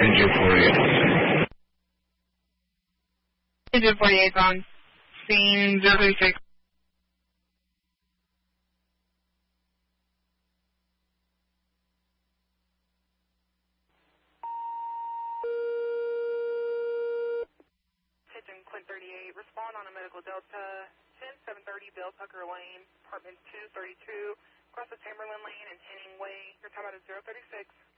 Engine 48. Engine 48 on scene 036. Attention Clint 38, respond on a medical Delta 10730 Bill Tucker Lane, apartment 232, across the Tamerlan Lane and Henning Way. Your time out is 036.